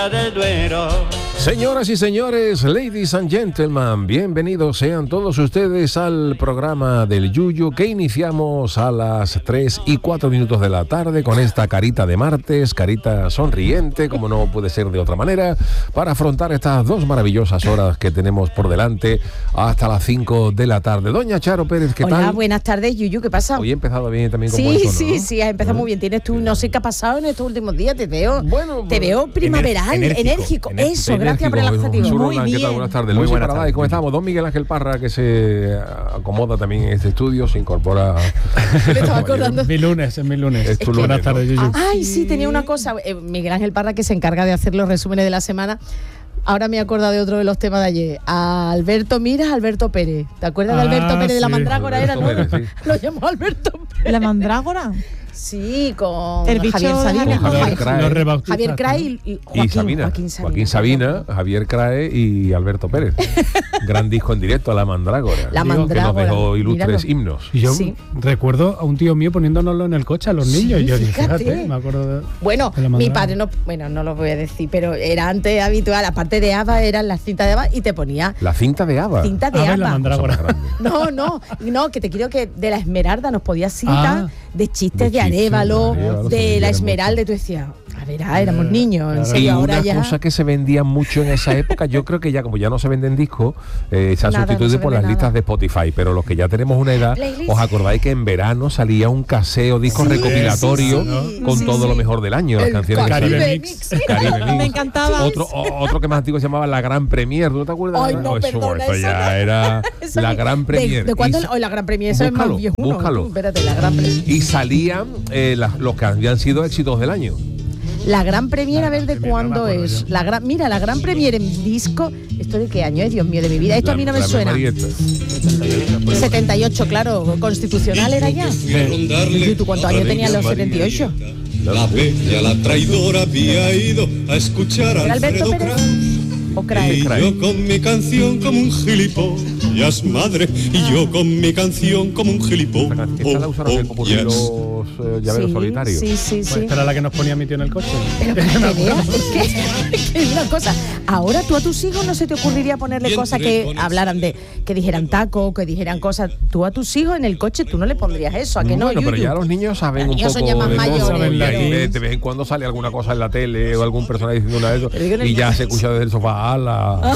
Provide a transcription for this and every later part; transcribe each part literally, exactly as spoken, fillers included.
del Duero. Señoras y señores, ladies and gentlemen, bienvenidos sean todos ustedes al programa del Yuyu que iniciamos a las tres y cuatro minutos de la tarde con esta carita de martes, carita sonriente, como no puede ser de otra manera, para afrontar estas dos maravillosas horas que tenemos por delante hasta las cinco de la tarde. Doña Charo Pérez, ¿qué Hola, tal? Hola, buenas tardes, Yuyu, ¿qué pasa? Hoy he empezado bien también con Sí, buen tono, sí, ¿no? sí, has empezado ¿Eh? muy bien. Tienes tú, no sé qué ha pasado en estos últimos días, te veo, bueno, te veo primaveral, enérgico, enérgico, enérgico, eso, gracias por el adjetivo. Jesús Muy Roldán, ¿qué bien. tal? Buenas tardes. Muy Luis buenas Parada, tardes. ¿cómo estamos? Don Miguel Ángel Parra, que se acomoda también en este estudio, se incorpora. Me estaba acordando. Es mi lunes, es mi lunes. Es tu Buenas lunes, tardes, ¿no? Yuyu. Ay, sí, tenía una cosa. Eh, Miguel Ángel Parra, que se encarga de hacer los resúmenes de la semana. Ahora me he acordado de otro de los temas de ayer. A Alberto Miras, Alberto Pérez. ¿Te acuerdas de Ah, Alberto Pérez de la sí. Mandrágora? Era, ¿no? Alberto Pérez, sí. Lo llamó Alberto Pérez. ¿La mandrágora? Sí, con El bicho Javier Sabina. Con Javier Javier, Crae. Lo rebautizaste, Javier ¿no? Crae y, y Y Joaquín, Sabina, Joaquín Sabina. Joaquín Sabina, Javier Crae y Alberto Pérez. Gran disco en directo, La Mandrágora. La Digo, Mandrágora, que nos dejó ilustres míralo. himnos. Y yo Sí. recuerdo a un tío mío poniéndonoslo en el coche a los niños. Sí, Y yo dije, fíjate. fíjate, me acuerdo de... Bueno, de la mi mandrágora. padre no, bueno, no lo voy a decir, pero era antes habitual, aparte de ABBA, eran las cintas de ABBA y te ponía La cinta de ABBA. cinta de A ver, la ABBA. mandrágora. Cosa más grande. No, no, no, que te quiero que de la Esmeralda nos podía cinta Ah. de chistes De de, chistes, Arévalo, de Arévalo, se de la vendían Esmeralda, y tú decías, a ver, ah, éramos niños, en claro. serio, Y ahora una ya. cosa que se vendía mucho en esa época, yo creo que ya como ya no se venden discos, eh, se ha Nada, sustituido no se por vende las listas nada. de Spotify, pero los que ya tenemos una edad, Playlist. os acordáis que en verano salía un caseo, disco Sí, recopilatorio sí, sí, con sí, todo sí. lo mejor del año, las El canciones que Caribe salían. Mix. Caribe Mix. Me encantaba. Otro, o- otro que más antiguo se llamaba La Gran Premier, ¿no te acuerdas? Ay, no, eso, perdona, eso eso ya no. era Eso La ni- Gran ¿De, Premier. de cuándo? Y- Hoy la Gran Premier, eso Búscalo, es más viejuno. búscalo. Tú, espérate, la Gran Premier. Y salían eh, las- los que habían sido éxitos del año. La Gran Premier, La a ver Gran de Premier, no cuándo me acuerdo es. yo. La gran, mira, la Gran Premier en disco. ¿Esto de qué año es? Dios mío, de mi vida. Esto La- a mí no me la suena. Marieta. setenta y ocho, claro, constitucional era ya. ¿Y tú cuántos años tenías en los setenta y ocho? La bella, la traidora había ido a escuchar a ¿Era Alberto Alfredo Pérez? Kraus. ¿O Crae? Y yo con mi canción como un gilipollas, madre. Y yo con mi canción como un gilipollas. Esta la usaron en el popurrí los eh, llaveros Sí, solitarios. Sí, sí, Pues sí. esta era la que nos ponía mi tío en el coche. Pero para que veas, es que, es que es una cosa. Ahora tú a tus hijos no se te ocurriría ponerle cosas que hablaran de, que dijeran taco, que dijeran cosas. Tú a tus hijos en el coche tú no le pondrías eso, ¿a que no? Bueno, pero Yuyu? ya los niños saben Los un niños poco son ya más de todo, mayores, Saben y ahí latín. de, de vez en cuando sale alguna cosa en la tele o algún personaje diciendo una de eso Pero digo, no y ya digas se escucha desde el sofá, ala.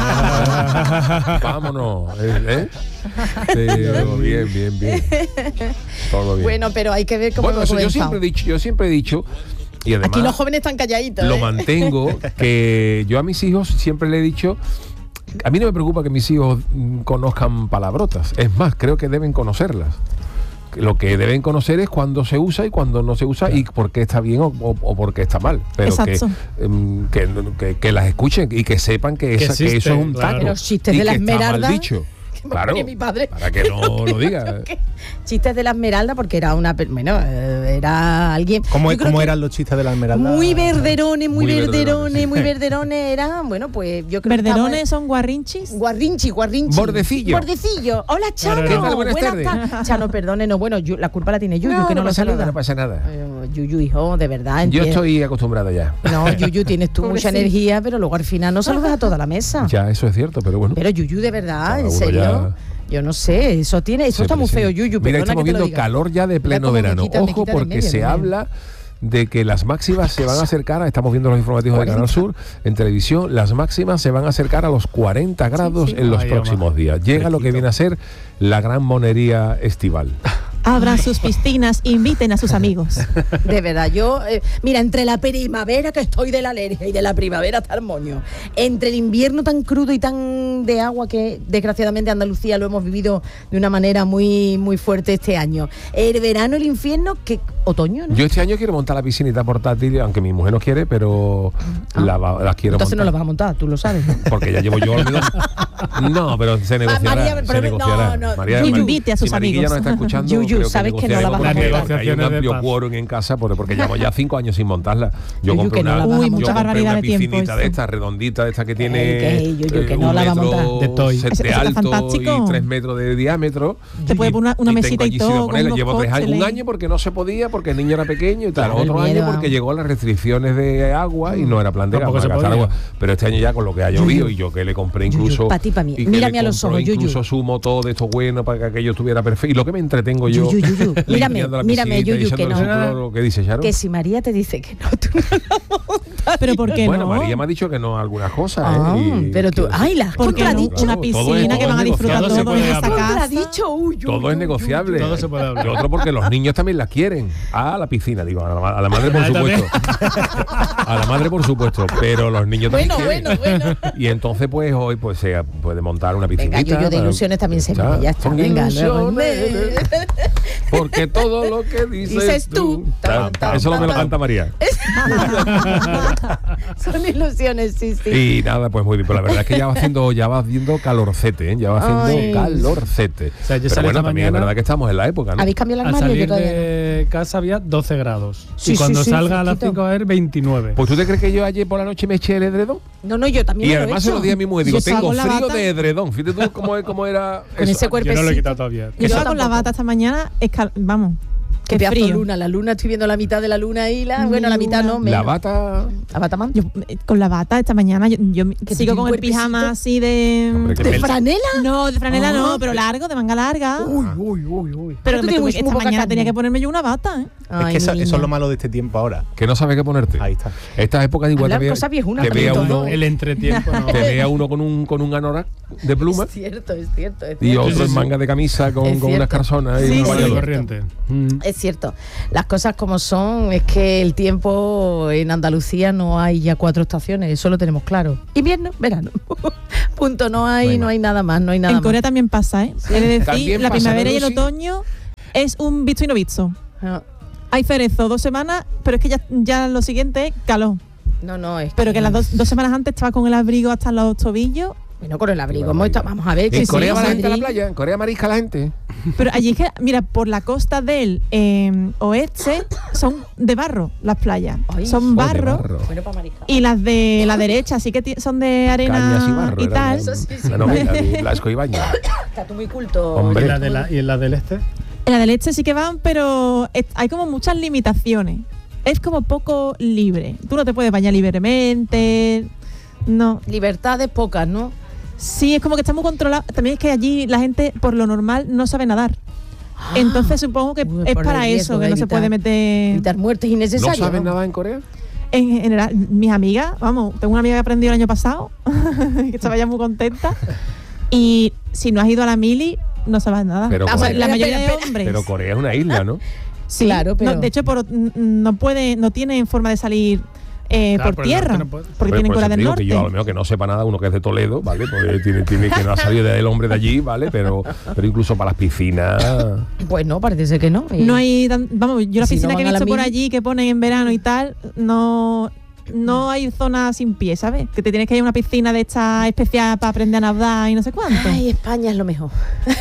Vámonos, ¿eh? ¿eh? Sí, bien, bien, bien. Todo bien. Bueno, pero hay que ver cómo Bueno, hemos eso yo comenzado. siempre he dicho, yo siempre he dicho y además Aquí los jóvenes están calladitos. lo ¿eh? mantengo, que yo a mis hijos siempre le he dicho, a mí no me preocupa que mis hijos mm, conozcan palabrotas, es más, creo que deben conocerlas. Lo que deben conocer es cuando se usa y cuando no se usa y por qué está bien o, o, o por qué está mal. Pero que, Exacto. em, que, que, que las escuchen y que sepan que, Que esa- que existe, eso es un claro. taco. Los chistes y de la que está mal Esmeralda, dicho. que me Claro, ponía mi padre. para que no lo diga. Chistes de la Esmeralda, porque era una. per- Bueno, eh, era alguien. ¿Cómo, yo creo cómo que eran los chistes de la Esmeralda? Muy verderones, muy, Muy verderones, verderones, sí. muy verderones. Era, bueno, pues yo creo que. ¿Verderones son guarrinchis? Guarrinchi, guarrinchi. Bordecillo. Bordecillo. Hola, Chano. ¿Qué tal? Buenas tardes. tardes. Chano, perdone, no, bueno, Yu- la culpa la tiene Yuyu, que no, lo pasa nada, saluda. no pasa nada. Eh, Yuyu, hijo, de verdad. Yo entiende. estoy acostumbrado ya. No, Yuyu, tienes tú mucha Pobrecito. energía, pero luego al final no saludas a toda la mesa. Ya, eso es cierto, pero bueno. Pero Yuyu, de verdad, Cada en uno serio. ya- Yo no sé, eso tiene, eso Se está muy feo, presenta. Yuyu. Mira, perdona estamos que te lo viendo diga. calor ya de Mira pleno cómo me verano. quita- me Ojo, quita de porque medio, se Dios mío. habla de que las máximas se van a acercar, a- estamos viendo los informativos de Canal Sur en televisión, las máximas se van a acercar a los cuarenta grados sí. en los Ay, próximos ama. días. Llega lo que Fresquito. viene a ser la gran monería estival. Abran sus piscinas, inviten a sus amigos. De verdad, yo, eh, mira, entre la primavera que estoy de la alergia y de la primavera hasta el moño, entre el invierno tan crudo y tan de agua que desgraciadamente Andalucía lo hemos vivido de una manera muy muy fuerte este año, el verano, el infierno, que otoño, ¿no? Yo este año quiero montar la piscinita portátil, aunque mi mujer no quiere, pero Ah. la, va- la quiero Entonces no la montar. vas a montar, tú lo sabes. Porque ya llevo yo olvidado. No, pero se negociará. María, se pero- negociará. no, no, María, Yuyu, Mar- invite a sus si Mariquilla amigos. nos está escuchando, Yuyu, creo sabes que no la negociaremos vas a porque montar. hay un Negociaciones de amplio paz. quórum en casa por- porque llevamos ya cinco años sin montarla. Yo Yuyu, compré que no una, la vas a Uy, yo mucha compré barbaridad una de tiempo piscinita de eso. esta redondita, de esta que tiene que, Yuyu, que eh, no un la va a metro montar. De toy. se- Eso- de eso está alto fantástico. y tres metros de diámetro. Te puede poner una- una Y tengo mesita y allí sitio todo, para con ponerla. unos Llevo tres años, un cócteles. año porque no se podía, porque el niño era pequeño y tal. Claro, el Otro miedo año a- porque llegó las restricciones de agua y no era plan de Tampoco vamos a se gastar podía. agua. Pero este año ya con lo que ha llovido y yo que le compré Yuyu, incluso pa' ti, pa' mí. y que Mírame le a los compro ojos, Yuyu. incluso su motor de esto bueno para que aquello estuviera perfecto. Y lo que me entretengo yo Yuyu, Yuyu, mírame, limpiando la mírame, piscinita y Yuyu, que echándole no. su cloro, ¿qué dice Sharon? Que si María te dice que no, tú no la montas. Pero ¿por qué Bueno, no? María me ha dicho que no a algunas cosas. Ah, ¿eh? Y pero tú, quiero ay, decir- la has ¿Por qué no? contradicho. Una Todo es- piscina que todo van a es disfrutar negociable. todos en esa Todo se puede casa. Contradicho, uy, uy, Todo es uy, negociable. Todo se puede hablar. Y otro porque los niños también la quieren. A la piscina, digo, a la, ma- a la madre por Ah, también. supuesto. A la madre por supuesto, pero los niños también Bueno, quieren. bueno, bueno. Y entonces pues hoy pues se puede montar una piscinita. Venga, Yuyu, de para- ilusiones también se Ya, vive, ya está. son Venga, ilusiones, luego. porque todo lo que dices, Dices tú. Ta- Tam, Eso tam, me lo tam. canta María. Son ilusiones, sí, sí. Y nada, pues muy bien. Pero la verdad es que ya va haciendo, ya va haciendo calorcete, ¿eh? Ya va haciendo Ay. calorcete. sea, yo Pero salí bueno, esta también es mañana- verdad que estamos en la época, ¿no? ¿Habéis cambiado el Al armario? Yo salir todavía no. de casa había doce grados. Sí, y cuando sí, sí, salga a las fresquito. cinco va a haber veintinueve. Pues tú te crees que yo ayer por la noche me eché el edredón No, no, yo también y me lo he además se hecho. lo dije a mi mujer, digo, Yo salgo tengo en la frío bata. de edredón. Fíjate tú cómo, cómo era Con eso. ese Yo cuerpecito. no lo he quitado todavía. Yo Eso estaba con la tampoco. bata esta mañana, escal- vamos, Qué qué pedazo de frío. luna, la luna, estoy viendo la mitad de la luna y la, bueno, la mitad no, Luna. menos. La bata. ¿La bata man? Yo, eh, con la bata esta mañana, yo, yo Que sigo tiene con un el pijama cuerpecito. así de... Hombre, qué ¿De pelo. franela? No, de franela Ah, no, pero largo, de manga larga. Uy, uy, uy, uy. Pero tú me tienes tuve- muy esta poca mañana carne. tenía que ponerme yo una bata, ¿eh? Ay, es que eso, mi eso es niña. lo malo de este tiempo ahora. Que no sabe qué ponerte. Ahí está. Estas épocas igual Hablar te ve, cosas viejunas te vea también, uno, todo. El entretiempo no. te vea uno con un con un anorak de pluma Es cierto, es cierto. Es y cierto. otro sí, en sí. manga de camisa con, Es con cierto. unas carzonas y Sí, un sí. Por la bañador. corriente. Mm. Es cierto. Las cosas como son, es que el tiempo en Andalucía no hay ya cuatro estaciones, eso lo tenemos claro. Invierno, verano. Punto, no hay, Bueno. no hay nada más, no hay nada En Corea más. también pasa, ¿eh? He de decir, También la pasa, primavera ¿no, y el Lucy? otoño es un visto y no visto. No, Hay cerezo dos semanas, pero es que ya, ya lo siguiente es calor. no, no, es Pero que las dos, dos semanas antes estaba con el abrigo hasta los tobillos. Bueno, con el abrigo. Qué hemos estado- barbaridad. vamos a ver. En que Corea sí, va la gente a la Madrid. playa, en Corea marisca la gente. Pero allí es que, mira, por la costa del eh, oeste son de barro las playas. Ay. Son Oh, de barro. barro. Bueno, para mariscar. Y las de la derecha sí que ti- son de arena Cañas y barro. y era tal. la- Eso sí, sí. la novela de Blasco Ibáñez. Está tú muy culto. Hombre. ¿Y la, de la, ¿Y la del este? En la del este sí que van, pero es- hay como muchas limitaciones. Es como poco libre. Tú no te puedes bañar libremente. No. Libertades pocas, ¿no? Sí, es como que está muy controlado. También es que allí la gente, por lo normal, no sabe nadar. Entonces supongo que Uy, es por para el eso, riesgo que de no se evitar- puede meter... Evitar muertes ¿No innecesarias. saben ¿no? nada en Corea? En general, mis amigas, vamos, tengo una amiga que aprendió el año pasado, que estaba ya muy contenta. Y si no has ido a la mili, no sabes nada. Pero O sea, Corea- la mayoría Espera, de espera. hombres. Pero Corea es una isla, ¿no? Sí, Claro, pero- no, de hecho, por, n- no puede, no tienen forma de salir eh, Claro, por por el tierra, norte no puede. porque Pues tienen por Corea eso del digo Norte. que yo a lo mejor que no sepa nada, uno que es de Toledo, ¿vale? Pues tiene, tiene que no ha salido del hombre de allí, ¿vale? Pero, pero incluso para las piscinas. Pues no, parece ser que no. Y- No hay, tan- vamos, yo la Si no piscina que he van a la visto por mili- allí que ponen en verano y tal, no no hay zona sin pie, ¿sabes? Que te tienes que ir a una piscina de esta especial para aprender a nadar y no sé cuánto. Ay, España es lo mejor.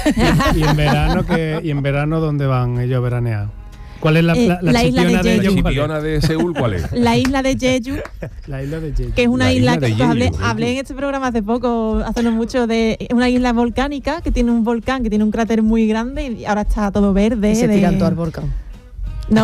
Y en verano, que, y en verano ¿dónde van ellos a veranear? ¿Cuál es la, Eh, la, la isla de chipiona de, Jeju. La ellos? ¿Cuál es? chipiona de Seúl, ¿cuál es? La isla de Jeju, La isla de Jeju. que es una La isla, isla de que hablé, Jeju. hablé en este programa hace poco, hace no mucho, de es una isla volcánica que tiene un volcán, que tiene un cráter muy grande y ahora está todo verde. Y se de- tiran todo al volcán. No.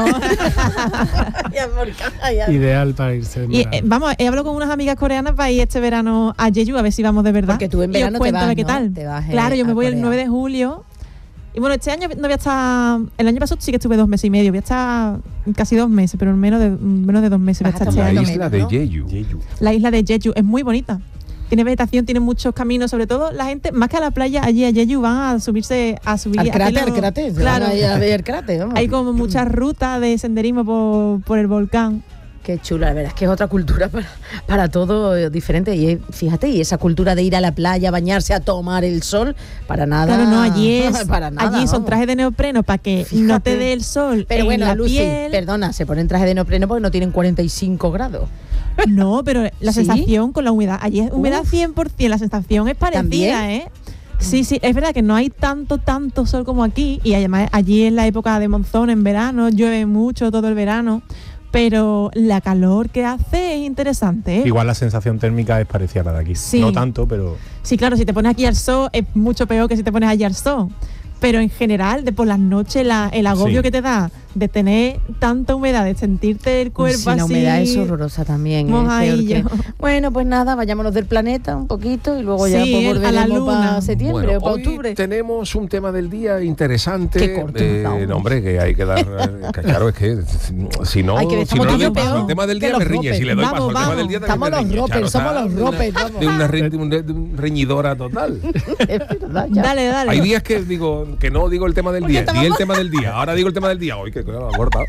Y al volcán, ay, ay. Ideal para irse en Y verano. eh, vamos, he hablado con unas amigas coreanas para ir este verano a Jeju a ver si vamos de verdad. Porque tú en Y os verano te cuento a vas, ver qué ¿no? tal. Te vas, eh, claro, yo me a voy el Corea. nueve de julio. Y bueno, este año no voy a estar. El año pasado sí que estuve dos meses y medio. Voy a estar casi dos meses, pero menos de menos de dos meses voy a Vas a estar este estar La año. menos, isla de ¿no? Jeju. Jeju. La isla de Jeju es muy bonita. Tiene vegetación, tiene muchos caminos, sobre todo la gente, más que a la playa, allí a Jeju van a subirse, a subir. Al a cráter, al hacerlo- cráter. se Claro. van a ir a ver el cráter, vamos. Hay como muchas rutas de senderismo por, por el volcán. Qué chula, la verdad es que es otra cultura para, para todo eh, diferente. Y eh, fíjate, y esa cultura de ir a la playa, bañarse, a tomar el sol, para nada. Claro, no, allí es. para nada, allí son vamos. trajes de neopreno para que no Fíjate. te dé el sol. Pero en bueno, la Lucy, piel. perdona, se ponen traje de neopreno porque no tienen cuarenta y cinco grados. No, pero la ¿Sí? sensación con la humedad. Allí es humedad Uf. cien por ciento. La sensación es parecida, ¿También? ¿eh? Sí, sí, es verdad que no hay tanto, tanto sol como aquí, y además allí es la época de monzón, en verano, llueve mucho todo el verano, pero la calor que hace es interesante, ¿eh? Igual la sensación térmica es parecida a la de aquí. Sí. No tanto, pero... Sí, claro, si te pones aquí al sol es mucho peor que si te pones allí al sol. Pero en general, de por las noches, la, el agobio Sí. que te da de tener tanta humedad, de sentirte el cuerpo Sí, así... la humedad es horrorosa también. ¿eh? mojadillo. Peor que- Bueno, pues nada, vayámonos del planeta un poquito y luego Sí, ya pues, a la volveremos luna. para septiembre Bueno, o para hoy octubre. tenemos un tema del día interesante. Qué corto nos da, hombre. no, hombre, que hay que dar. eh, que claro, es que si no, Ay, que si estamos no le tú y doy yo paso peor al tema del que día, los me riñe. ropers. Si le doy Vamos, paso al tema vamos. del día, también Estamos me los riñe. ropers, Charo, somos está los de una- ropers, vamos. De una, re- de una- de una reñidora total. Es verdad, ya. Dale, dale. Hay días que digo que no digo el tema del Porque día, estamos di el mal. tema del día. Ahora digo el tema del día. Hoy que claro, ha cortado.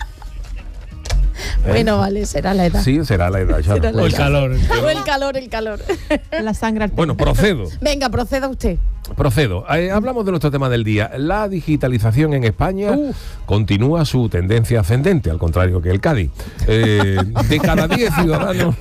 Bueno, vale, será la edad. Sí, será la edad. Charo. Será la O el edad. calor. O el calor, el calor. La sangre al Bueno, pecho. procedo. Venga, proceda usted. Procedo. Eh, hablamos de nuestro tema del día. La digitalización en España continúa su tendencia ascendente, al contrario que el Cádiz. Eh, de cada diez ciudadanos,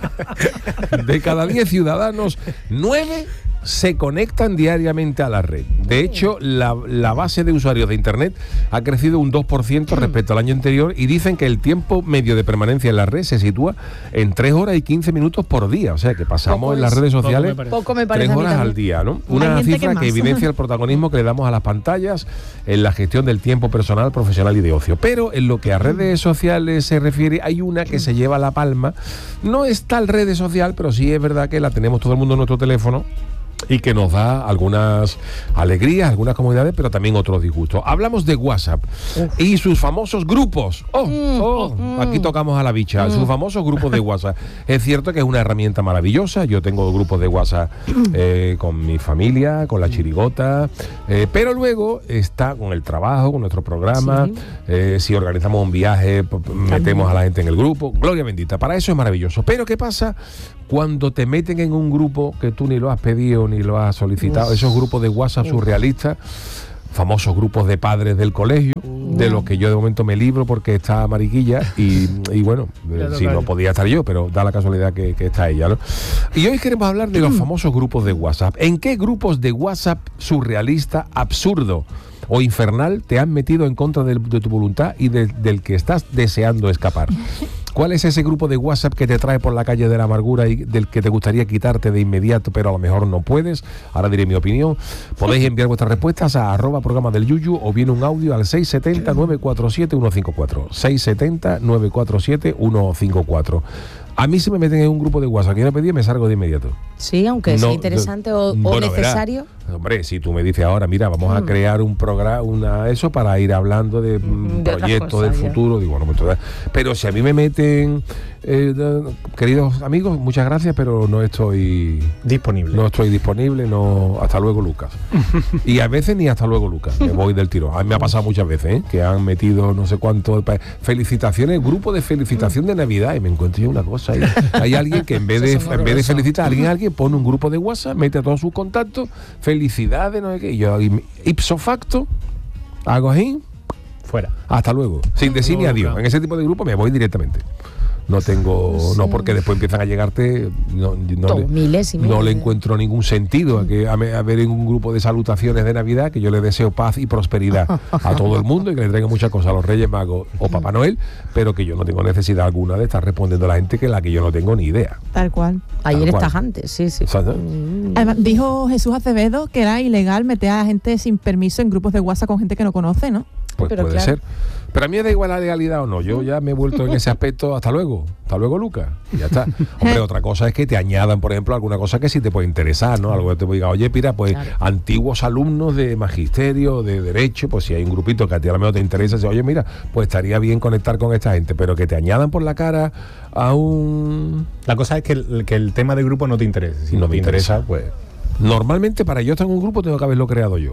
de cada diez ciudadanos, nueve se conectan diariamente a la red. De hecho, la, la base de usuarios de Internet ha crecido un dos por ciento respecto al año anterior y dicen que el tiempo medio de permanencia en la red se sitúa en tres horas y quince minutos por día. O sea, que pasamos Poco en las es. redes Poco me sociales parece. Poco me parece tres a mí horas al también. día, ¿no? Hay Una gente cifra que que, más. evidencia el protagonismo que le damos a las pantallas en la gestión del tiempo personal, profesional y de ocio. Pero en lo que a redes sociales se refiere, hay una que se lleva la palma. No es tal red social, pero sí es verdad que la tenemos todo el mundo en nuestro teléfono y que nos da algunas alegrías, algunas comodidades, pero también otros disgustos. Hablamos de WhatsApp y sus famosos grupos. Oh, oh, aquí tocamos a la bicha, sus famosos grupos de WhatsApp. Es cierto que es una herramienta maravillosa. Yo tengo grupos de WhatsApp eh, con mi familia, con la chirigota, eh, pero luego está con el trabajo, con nuestro programa. Sí. Eh, si organizamos un viaje, p- p- metemos a la gente en el grupo. Gloria bendita, para eso es maravilloso. Pero ¿qué pasa cuando te meten en un grupo que tú ni lo has pedido ni lo has solicitado? Esos grupos de WhatsApp surrealistas, famosos grupos de padres del colegio, de los que yo de momento me libro porque está Mariquilla y, y bueno, eh, Ya si toca no ella. podía estar yo, pero da la casualidad que, que está ella, ¿no? Y hoy queremos hablar de los famosos grupos de WhatsApp. ¿En qué grupos de WhatsApp surrealista, absurdo o infernal te han metido en contra de, de tu voluntad y de- del que estás deseando escapar? ¿Cuál es ese grupo de WhatsApp que te trae por la calle de la amargura y del que te gustaría quitarte de inmediato, pero a lo mejor no puedes? Ahora diré mi opinión. Podéis enviar vuestras respuestas a arroba programa del Yuyu o bien un audio al seis siete cero, nueve cuatro siete, uno cinco cuatro. seis siete cero, nueve cuatro siete, uno cinco cuatro. A mí si me meten en un grupo de WhatsApp que no pedí, me salgo de inmediato. Sí, aunque sea No, interesante o, o bueno, verá, necesario. hombre, si tú me dices ahora, mira, vamos a Mm. crear un programa, una eso para ir hablando de, mm, de otras proyectos del cosas, ya. futuro, digo, bueno, pues entonces, pero si a mí me meten, eh, de- queridos amigos, muchas gracias, pero no estoy, Disponible. no estoy disponible, no, hasta luego, Lucas. Y a veces ni hasta luego, Lucas, me voy del tiro. A mí me ha pasado muchas veces, ¿eh? Que han metido no sé cuánto, pa- felicitaciones, grupo de felicitación de Navidad, y me encuentro yo una cosa ahí. Hay alguien que en vez de, Eso es en vez de horroroso. felicitar a alguien, alguien pone un grupo de WhatsApp, mete a todos sus contactos, felicidades, no sé qué, y yo y ipso facto hago así, Fuera. hasta luego, sin decir ni No, adiós. nunca. En ese tipo de grupo me voy directamente. No tengo, no porque después empiezan a llegarte, no, no, Todo, le, miles y no miles le de- encuentro ningún sentido a, que, a, me- a ver en un grupo de salutaciones de Navidad que yo le deseo paz y prosperidad a todo el mundo y que le traiga muchas cosas a los Reyes Magos o Papá Noel, pero que yo no tengo necesidad alguna de estar respondiendo a la gente que la que yo no tengo ni idea. Tal cual. Ayer Tal cual. estás antes, sí, sí. ¿Sabes? Mm. Además, dijo Jesús Acevedo que era ilegal meter a gente sin permiso en grupos de WhatsApp con gente que no conoce, ¿no? Pues Pero puede claro. ser. Pero a mí me da igual la legalidad o no. Yo ya me he vuelto en ese aspecto. Hasta luego. Hasta luego, Lucas. Y ya está. Hombre, otra cosa es que te añadan, por ejemplo, alguna cosa que sí te puede interesar, ¿no? Algo que te diga, oye, mira, pues Claro. antiguos alumnos de magisterio, de derecho, pues si hay un grupito que a ti a lo mejor te interesa, dices, oye, mira, pues estaría bien conectar con esta gente. Pero que te añadan por la cara a un... La cosa es que el, que el tema de grupo no te interese. Si No no, me te interesa, interesa. pues... Normalmente para yo estar en un grupo tengo que haberlo creado yo.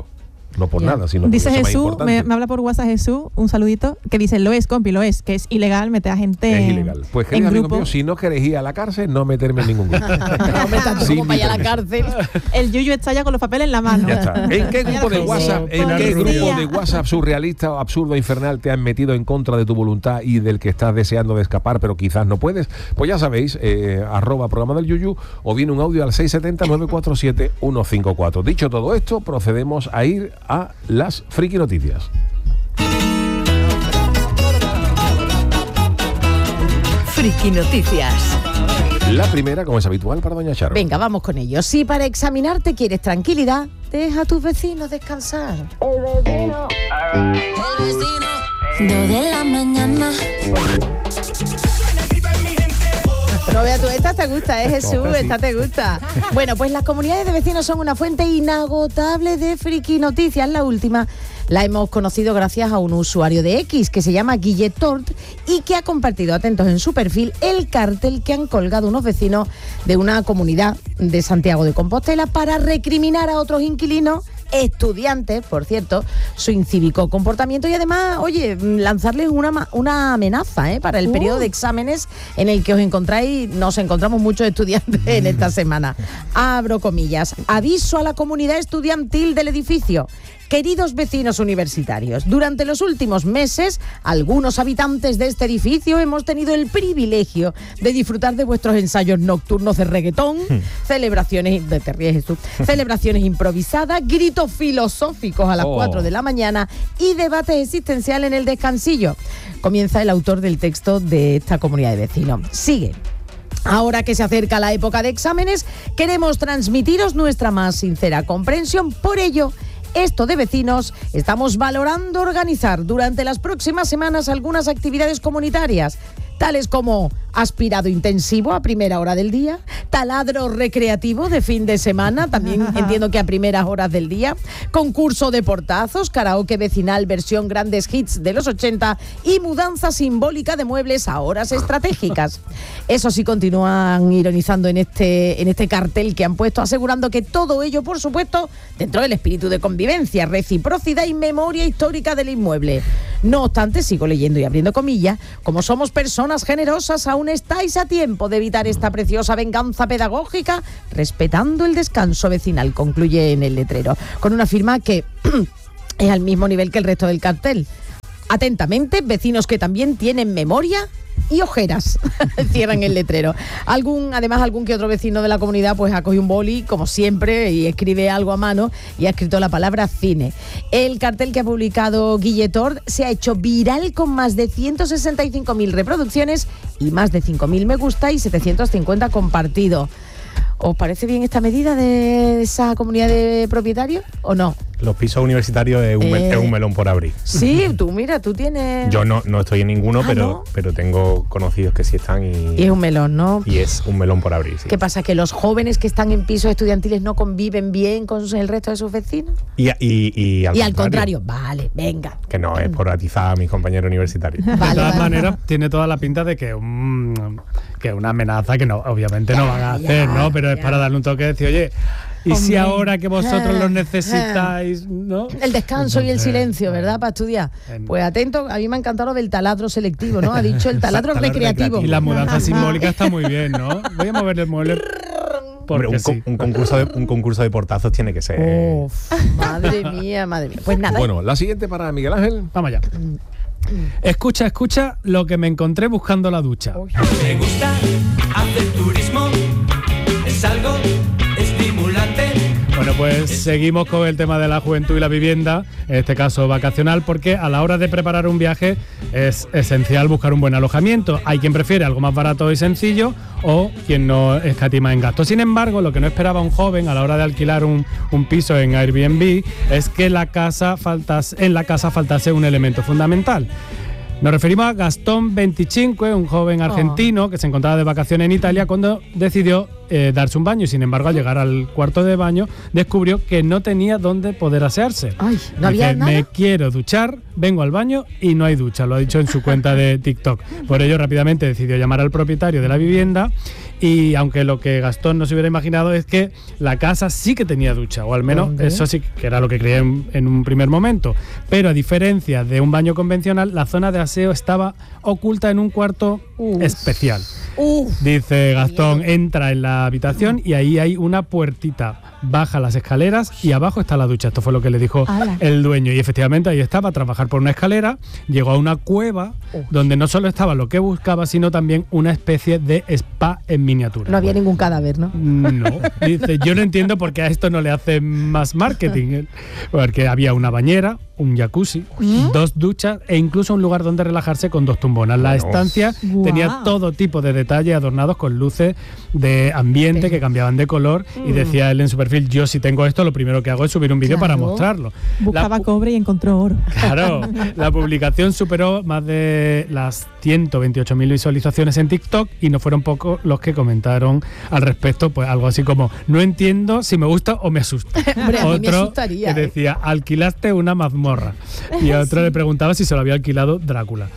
No por Ya. nada, sino Dice porque es más Jesús, importante. me, me habla por WhatsApp Jesús, un saludito, que dice, lo es, compi, lo es, que es ilegal meter a gente Es ilegal. Pues en querido amigo grupo. mío, si no queréis ir a la cárcel, no meterme en ningún grupo. No me tanto Sin como para ir a la mi cárcel. El Yuyu está ya con los papeles en la mano. Ya está. ¿En qué grupo de Sí, WhatsApp, en qué policía. grupo de WhatsApp surrealista o absurdo infernal te has metido en contra de tu voluntad y del que estás deseando de escapar, pero quizás no puedes? Pues ya sabéis, eh, arroba programa del Yuyu o viene un audio al seis siete cero, nueve cuatro siete, uno cinco cuatro. Dicho todo esto, procedemos a ir a las friki noticias. Friki Noticias. La primera, como es habitual, para doña Charo. Venga, vamos con ello. Si para examinarte quieres tranquilidad, deja a tus vecinos descansar. Dos de la mañana. No veas tú, esta te gusta, ¿eh, Jesús? Esta te gusta. Bueno, pues las comunidades de vecinos son una fuente inagotable de friki noticias. La última la hemos conocido gracias a un usuario de X que se llama Guille Tort y que ha compartido, atentos en su perfil, el cartel que han colgado unos vecinos de una comunidad de Santiago de Compostela para recriminar a otros inquilinos, estudiantes, por cierto, su incívico comportamiento y además, oye, lanzarles una, ma- una amenaza ¿eh? para el Uh. periodo de exámenes en el que os encontráis, nos encontramos muchos estudiantes en esta semana. Abro comillas. Aviso a la comunidad estudiantil del edificio. Queridos vecinos universitarios, durante los últimos meses, algunos habitantes de este edificio hemos tenido el privilegio de disfrutar de vuestros ensayos nocturnos de reggaetón, celebraciones, de te ríes, Jesús, celebraciones improvisadas, gritos filosóficos a las Oh. cuatro de la mañana y debates existenciales en el descansillo. Comienza el autor del texto de esta comunidad de vecinos. Sigue. Ahora que se acerca la época de exámenes, queremos transmitiros nuestra más sincera comprensión. Por ello, esto de vecinos, estamos valorando organizar durante las próximas semanas algunas actividades comunitarias, tales como aspirado intensivo a primera hora del día, taladro recreativo de fin de semana, también entiendo que a primeras horas del día, concurso de portazos, karaoke vecinal versión grandes hits de los ochenta y mudanza simbólica de muebles a horas estratégicas. Eso sí, continúan ironizando en este, en este cartel que han puesto, asegurando que todo ello, por supuesto, dentro del espíritu de convivencia, reciprocidad y memoria histórica del inmueble. No obstante, sigo leyendo y abriendo comillas, como somos personas generosas, aún estáis a tiempo de evitar esta preciosa venganza pedagógica, respetando el descanso vecinal, concluye en el letrero, con una firma que es al mismo nivel que el resto del cartel. Atentamente, vecinos que también tienen memoria y ojeras, cierran el letrero. Algún, además, algún que otro vecino de la comunidad pues ha cogido un boli, como siempre, y escribe algo a mano y ha escrito la palabra cine. El cartel que ha publicado Guille Tort se ha hecho viral con más de ciento sesenta y cinco mil reproducciones y más de cinco mil me gusta y setecientos cincuenta compartidos. ¿Os parece bien esta medida de esa comunidad de propietarios o no? Los pisos universitarios es un, Eh. es un melón por abrir. Sí, tú mira, tú tienes... Yo no, no estoy en ninguno, Ah, pero, ¿no? pero tengo conocidos que sí están y, Y es un melón, ¿no? y es un melón por abrir. Sí. ¿Qué pasa? ¿Que los jóvenes que están en pisos estudiantiles no conviven bien con el resto de sus vecinos? Y, y, y, al, Y al contrario, contrario, vale, venga. que no es por atizar a mis compañeros universitarios. De Vale, todas vale. maneras, tiene toda la pinta de que un, que una amenaza que no, obviamente no van a Ya, hacer, ¿no? Pero es ya. para darle un toque de decir, oye, y si Hombre. ahora que vosotros Ah, los necesitáis, ¿no? El descanso y el Entonces, silencio, bueno. ¿verdad? Para estudiar. En- Pues atento, a mí me ha encantado lo del taladro selectivo, ¿no? Ha dicho el taladro Taladro recreativo. Y la mudanza simbólica está muy bien, ¿no? Voy a mover el mueble. Hombre, Porque un, co- sí. un concurso de, un concurso de portazos tiene que ser. Uf, madre mía, madre mía. Pues nada. Bueno, la siguiente para Miguel Ángel. Vamos allá. Escucha, escucha lo que me encontré buscando la ducha. Me gusta hacer turismo, es algo estimulante. Bueno, pues seguimos con el tema de la juventud y la vivienda, en este caso vacacional, porque a la hora de preparar un viaje es esencial buscar un buen alojamiento. Hay quien prefiere algo más barato y sencillo o quien no escatima en gastos. Sin embargo, lo que no esperaba un joven a la hora de alquilar un, un piso en Airbnb es que la casa faltase, en la casa faltase un elemento fundamental. Nos referimos a Gastón veinticinco, un joven argentino que se encontraba de vacaciones en Italia cuando decidió eh, darse un baño y sin embargo al llegar al cuarto de baño descubrió que no tenía dónde poder asearse. Ay, no había Dice, nada. me quiero duchar, vengo al baño y no hay ducha, lo ha dicho en su cuenta de TikTok. Por ello rápidamente decidió llamar al propietario de la vivienda Y aunque lo que Gastón no se hubiera imaginado es que la casa sí que tenía ducha, o al menos ¿Dónde? eso sí que era lo que creía en, en un primer momento. Pero a diferencia de un baño convencional, la zona de aseo estaba oculta en un cuarto Uf. especial. Uf. Dice Gastón, entra en la habitación y ahí hay una puertita. Baja las escaleras y abajo está la ducha. Esto fue lo que le dijo ¡Hala! el dueño. Y efectivamente ahí estaba, a trabajar por una escalera. Llegó a una cueva donde no solo estaba lo que buscaba, sino también una especie de spa en miniatura. No había ningún cadáver, ¿no? No, dice, yo no entiendo por qué a esto no le hacen más marketing. Porque había una bañera, un jacuzzi, dos duchas e incluso un lugar donde relajarse con dos tumbonas. La Bueno. estancia Guau. tenía todo tipo de detalles adornados con luces de ambiente que cambiaban de color y decía él en su perfil, yo si tengo esto, lo primero que hago es subir un vídeo Claro. para mostrarlo. Buscaba La pu- cobre y encontró oro. Claro, la publicación superó más de las ciento veintiocho mil visualizaciones en TikTok y no fueron pocos los que comentaron al respecto, pues algo así como, no entiendo si me gusta o me asusta. Hombre, a mí me Otro asustaría, que ¿eh? decía, alquilaste una mazmorra. Y a otro le preguntaba si se lo había alquilado Drácula.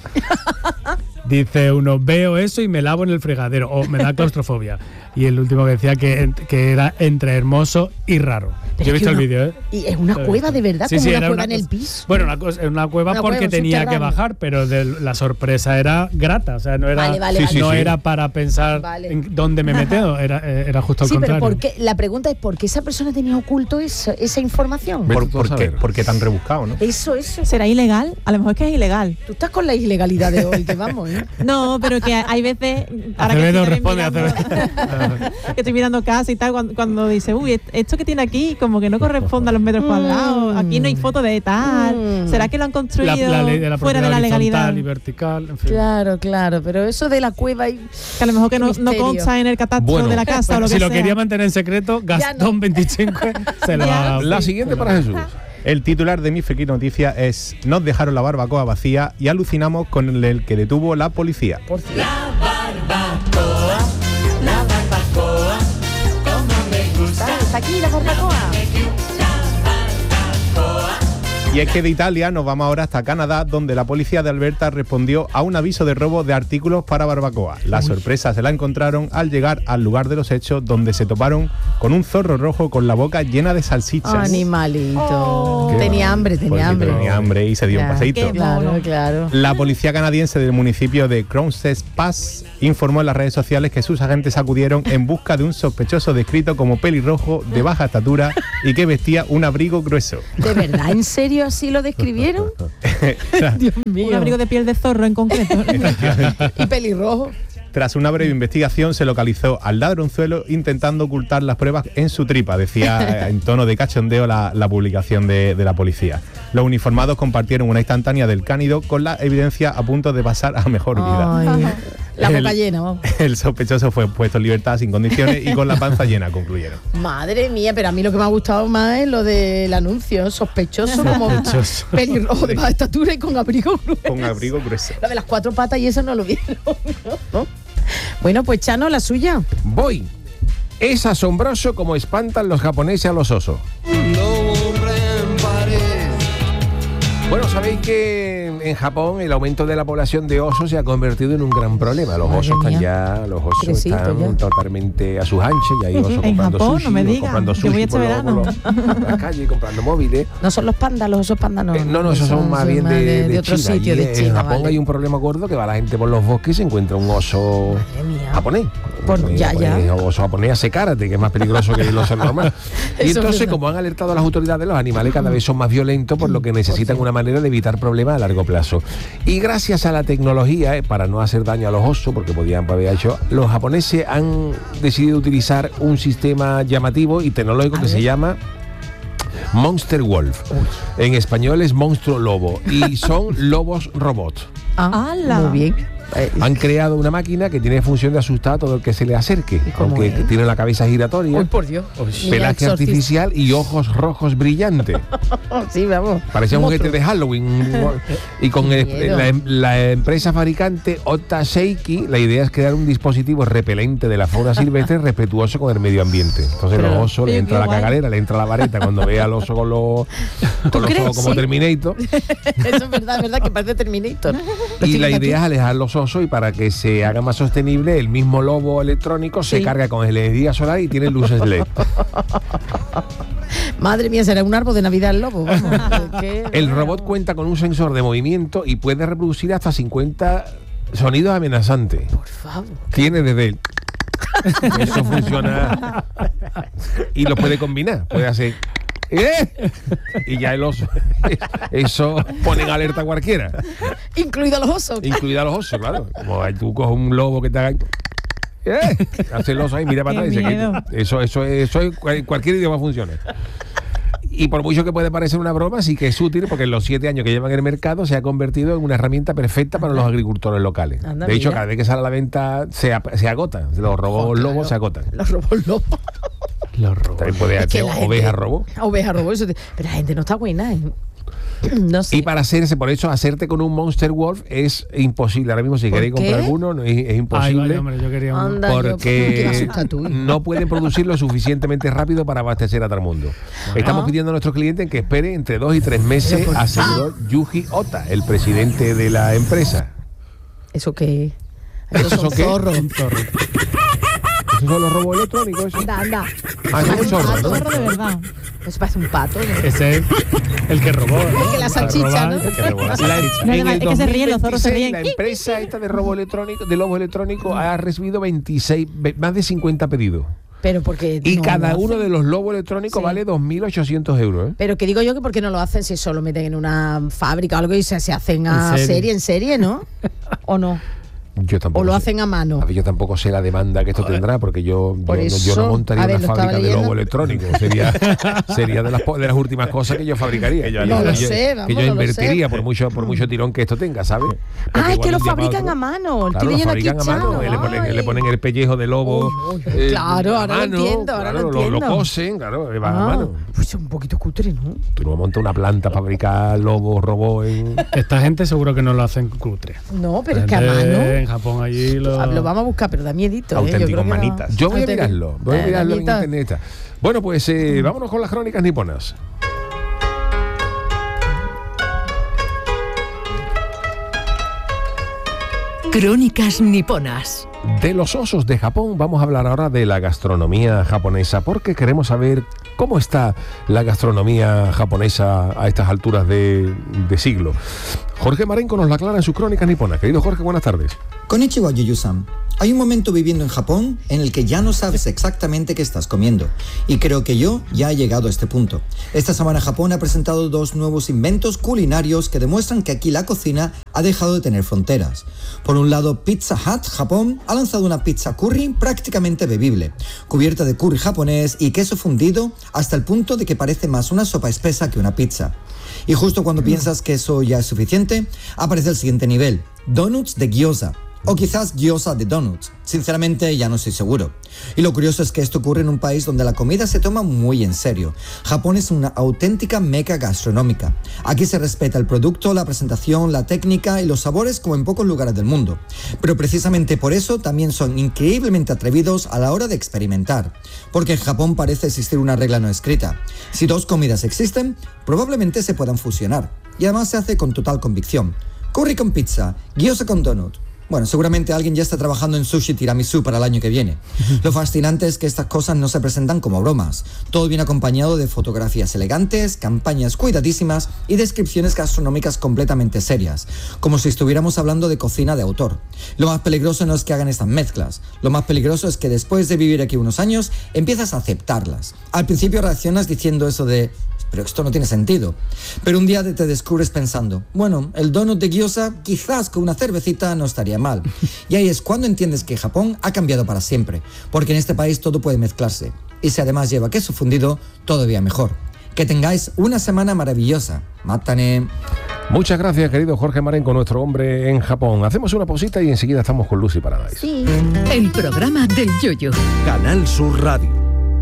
Dice uno, veo eso y me lavo en el fregadero, o me da claustrofobia. Y el último que decía que, que era entre hermoso y raro. Pero Yo he es visto que el una- vídeo, ¿eh? Y es una Lo he cueva visto. de verdad, Sí, como sí, una era cueva una en el cosa- piso. Bueno, una, cosa- una cueva Una porque cueva, un tenía que subterráneo. bajar, pero de- la sorpresa era grata. O sea, no era, Vale, vale, Sí, vale. no sí, sí. era para pensar Vale. en dónde me meto, era, eh, era justo al Sí, pero contrario. ¿por qué? La pregunta es ¿por qué esa persona tenía oculto eso, esa información? Vete ¿Por, tú a por qué, saber. por qué tan rebuscado, no? Eso, eso. ¿Será ilegal? A lo mejor es que es ilegal. Tú estás con la ilegalidad de hoy, que vamos, ¿eh? No, pero que hay veces. ahora que Acevedo estoy responde, mirando- Acevedo. que estoy mirando casa y tal, cuando, cuando dice, uy, est- esto que tiene aquí, como que no corresponde a los metros cuadrados. Aquí no hay foto de tal. Mm. ¿Será que lo han La, construido la ley de la fuera de propiedad la legalidad? horizontal y vertical, en fin. Claro, claro, pero eso de la cueva y... Que a lo mejor que Qué no, no misterio. consta en el catastro Bueno, de la casa o lo si que lo sea. quería mantener en secreto, Gastón no. veinticinco se lo Ya. ha... La siguiente para Jesús. El titular de mi friki noticia es: nos dejaron la barbacoa vacía y alucinamos con el que detuvo la policía. Por cierto. La barbacoa, la barbacoa, como me gusta. Está aquí la barbacoa. Y es que de Italia nos vamos ahora hasta Canadá, donde la policía de Alberta respondió a un aviso de robo de artículos para barbacoa. La sorpresa se la encontraron al llegar al lugar de los hechos, donde se toparon con un zorro rojo con la boca llena de salchichas. Animalito. Oh. Tenía hambre, tenía Porque hambre. tenía hambre y se dio un Ya, paseíto. qué Claro, mono. claro. La policía canadiense del municipio de Crowsnest Pass informó en las redes sociales que sus agentes acudieron en busca de un sospechoso descrito como pelirrojo, de baja estatura y que vestía un abrigo grueso. ¿De verdad? ¿En serio así lo describieron? Dios mío. Un abrigo de piel de zorro en concreto. Y pelirrojo. Tras una breve investigación se localizó al ladronzuelo intentando ocultar las pruebas en su tripa, decía eh, en tono de cachondeo la, la publicación de, de la policía. Los uniformados compartieron una instantánea del cánido con la evidencia a punto de pasar a mejor vida. Ay, la boca El- llena, vamos. El sospechoso fue puesto en libertad sin condiciones y con la panza llena, concluyeron. Madre mía, pero a mí lo que me ha gustado más es lo del anuncio, sospechoso, como Sospechoso. pelirrojo de baja estatura y con abrigo grueso. Con abrigo grueso. Lo de las cuatro patas y eso no lo vieron, ¿no? Bueno, pues Chano, la suya. Voy. Es asombroso como espantan los japoneses a los osos. Bueno, sabéis que en Japón el aumento de la población de osos se ha convertido en un gran problema. Los Madre osos están mía. ya, los osos Crecitos están ya. totalmente a sus anchas y hay osos En comprando Japón, sushi, no me o digas. comprando Yo voy sushi este por, los- verano. por los- por las calles, comprando móviles. No son los pandas, los osos pandas, no. Eh, no, no, esos son más bien de, de otro China. sitio, Y de en China. Japón vale. hay un problema gordo que va la gente por los bosques y se encuentra un oso Madre mía. japonés. Por- Un ya, ya. japonés, oso japonés hace karate, que es más peligroso que el oso normal. Y Eso es entonces, verdad. como han alertado a las autoridades, los animales cada vez son más violentos, por lo que necesitan una manera de evitar problemas a largo plazo. Y gracias a la tecnología, eh, para no hacer daño a los osos, porque podían haber hecho, los japoneses han decidido utilizar un sistema llamativo y tecnológico que se llama Monster Wolf. En español es monstruo lobo y son lobos robots. Ah, ¡Hala! muy bien. Eh, Han creado una máquina que tiene función de asustar a todo el que se le acerque, cómo aunque es? tiene la cabeza giratoria, Uy, por Dios. Niña pelaje exorcista. artificial y ojos rojos brillantes. Sí, vamos. Parecía un Monstruo. juguete de Halloween. Y con el- miedo. la, em- la empresa fabricante Ota Seiki, la idea es crear un dispositivo repelente de la fauna silvestre respetuoso con el medio ambiente. Entonces Pero- los osos le Oye, entra qué la guay. cagalera, le entra la vareta cuando ve al oso con los, con los crees? ojos como Sí. Terminator. Eso es verdad, es verdad que parece Terminator. Lo Y estoy la viendo idea es aquí. alejar los osos y para que se haga más sostenible, el mismo lobo electrónico Sí. se carga con energía solar y tiene luces L E D. Madre mía, será un árbol de Navidad el lobo. Vamos. ¿Qué? El robot cuenta con un sensor de movimiento y puede reproducir hasta cincuenta sonidos amenazantes. Por favor. Tiene desde el... Eso funciona y lo puede combinar, puede hacer ¡eh! Y ya el oso, eso pone en alerta a cualquiera, Incluidos los osos. incluida los osos, claro. Como hay- tú coges un lobo que te haga ¡eh! Hace el oso ahí, mira para Qué atrás y dice miedo. que eso, eso, eso en cual- cualquier idioma funciona. Y por mucho que puede parecer una broma, sí que es útil porque en los siete años que lleva en el mercado se ha convertido en una herramienta perfecta para los agricultores locales. Anda, de hecho, mira. cada vez que sale a la venta se, ap- se agota. Los robos Oh, claro. lobos se agotan. Los robos lobos. Los robos. También puede Es que hacer la oveja gente- robo. Oveja robó. Eso te- Pero la gente no está buena. ¿eh? No sé. Y para hacerse, por eso, hacerte con un Monster Wolf es imposible. Ahora mismo, si ¿Por queréis qué? comprar alguno, no, es, es Ay, imposible. vaya, hombre, yo quería uno. Anda, yo, Porque ¿qué me asusta tú? no pueden producirlo suficientemente rápido para abastecer a todo el mundo. Estamos Ah. pidiendo a nuestros clientes que esperen entre dos y tres meses, aseguró Yuji Ota, el presidente de la empresa. ¿Eso qué? ¿Esos Esos son son qué? zorros. ¿Esos son los robos electrónicos? Esos? Anda, anda. Ah, son Parece un zorros, pato, ¿no? Zorro de verdad. Eso parece un pato, ¿no? Ese es el que robó. ¿no? El que la salchicha, ¿no? El que robó la La- salchicha. No, en no, el es que se ríen, los zorros se dos mil ríen. veintiséis, la empresa esta de robo electrónico, de lobo electrónico, ha recibido veintiséis, ve- más de cincuenta pedidos. Pero porque. Y no cada lo uno hacen. de los lobos electrónicos Sí. vale dos mil ochocientos euros. ¿eh? Pero que digo yo que por qué no lo hacen si eso lo meten en una fábrica o algo y se, se hacen a En serie. serie, en serie, ¿no? ¿O no? Yo tampoco O lo sé. hacen a mano. A ver, yo tampoco sé la demanda que esto tendrá, porque yo, yo, Por no- yo eso, no montaría a ver, una lo estaba fábrica de leyendo. lobo electrónico. Sería, sería de, las, po- de las últimas cosas que yo fabricaría. Que yo, No lo que yo- sé, vamos, que yo no lo invertiría sé. por mucho, por mucho tirón que esto tenga, ¿sabes? Porque Ah, es igual que lo un día para fabrican otro- a mano. Claro, Estoy lo leyendo aquí fabrican a mano, Chano. le ponen, Ay. le ponen el pellejo de lobo. Uy, uy, eh, claro, a ahora lo mano, entiendo, ahora lo claro, Lo, entiendo. cosen, claro, va a Ah, mano. pues es un poquito cutre, ¿no? Tú no montas una planta para fabricar lobos, robots en... Esta gente seguro que no lo hacen cutre. No, pero La es que a gente mano. En Japón allí lo... Lo vamos a buscar, pero da miedito. ¿eh? Yo Auténticos creo que no. manitas. Yo voy a Auténtico- mirarlo, voy a Eh, mirarlo en manita. internet. Bueno, pues eh, vámonos con las crónicas niponas. Crónicas niponas. De los osos de Japón vamos a hablar ahora de la gastronomía japonesa, porque queremos saber cómo está la gastronomía japonesa a estas alturas de, de siglo. Jorge Marenco nos la aclara en sus crónicas niponas. Querido Jorge, buenas tardes. Konnichiwa, Yuyu-san. Hay un momento viviendo en Japón en el que ya no sabes exactamente qué estás comiendo. Y creo que yo ya he llegado a este punto. Esta semana Japón ha presentado dos nuevos inventos culinarios que demuestran que aquí la cocina ha dejado de tener fronteras. Por un lado, Pizza Hut Japón ha lanzado una pizza curry prácticamente bebible, cubierta de curry japonés y queso fundido hasta el punto de que parece más una sopa espesa que una pizza. Y justo cuando piensas que eso ya es suficiente, aparece el siguiente nivel, donuts de gyoza. O quizás gyoza de donuts. Sinceramente ya no estoy seguro. Y lo curioso es que esto ocurre en un país donde la comida se toma muy en serio. Japón es una auténtica meca gastronómica. Aquí se respeta el producto, la presentación, la técnica y los sabores como en pocos lugares del mundo. Pero precisamente por eso también son increíblemente atrevidos a la hora de experimentar. Porque en Japón parece existir una regla no escrita. Si dos comidas existen, probablemente se puedan fusionar. Y además se hace con total convicción. Curry con pizza, gyoza con donut. Bueno, seguramente alguien ya está trabajando en sushi tiramisú para el año que viene. Lo fascinante es que estas cosas no se presentan como bromas. Todo viene acompañado de fotografías elegantes, campañas cuidadísimas y descripciones gastronómicas completamente serias, como si estuviéramos hablando de cocina de autor. Lo más peligroso no es que hagan estas mezclas. Lo más peligroso es que después de vivir aquí unos años, empiezas a aceptarlas. Al principio reaccionas diciendo eso de... pero esto no tiene sentido. Pero un día te descubres pensando, bueno, el donut de gyoza quizás con una cervecita no estaría mal. Y ahí es cuando entiendes que Japón ha cambiado para siempre, porque en este país todo puede mezclarse. Y si además lleva queso fundido, todavía mejor. Que tengáis una semana maravillosa. Mátane. Muchas gracias, querido Jorge Marenco, nuestro hombre en Japón. Hacemos una pausita y enseguida estamos con Lucy Paradise. Sí. El programa del Yoyo. Canal Sur Radio.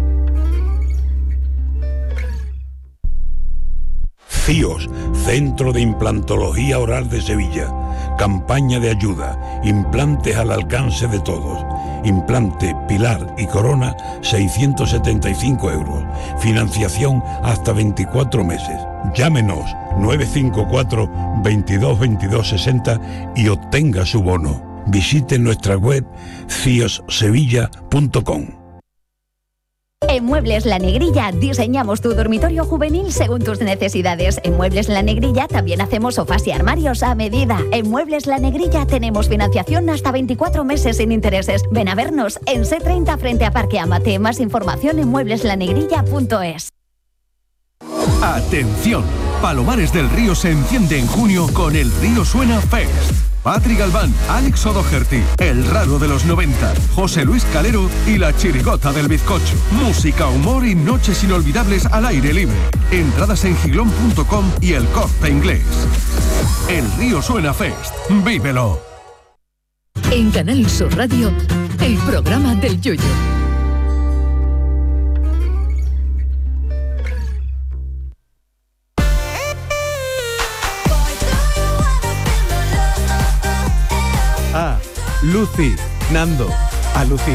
C I O S, Centro de Implantología Oral de Sevilla. Campaña de ayuda. Implantes al alcance de todos. Implante, pilar y corona, seiscientos setenta y cinco euros. Financiación hasta veinticuatro meses. Llámenos nueve cinco cuatro, veintidós, veintidós, sesenta y obtenga su bono. visite nuestra web cios sevilla punto com. En Muebles La Negrilla diseñamos tu dormitorio juvenil según tus necesidades. En Muebles La Negrilla también hacemos sofás y armarios a medida. En Muebles La Negrilla tenemos financiación hasta veinticuatro meses sin intereses. Ven a vernos en C treinta frente a Parque Amate. Más información en muebles la negrilla punto es. Atención, Palomares del Río se enciende en junio con el Río Suena Fest. Patri Galván, Alex O'Doherty, El Raro de los noventa, José Luis Calero y La Chirigota del Bizcocho. Música, humor y noches inolvidables al aire libre. Entradas en giglón punto com y El Corte Inglés. El Río Suena Fest. ¡Vívelo! En Canal Sur Radio, el programa del Yoyo. Ah, Lucy, Nando, alucina.